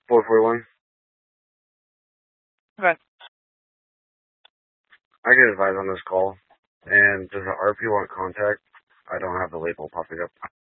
441. Okay. I get advised on this call. And does the RP want contact? I don't have the label popping up.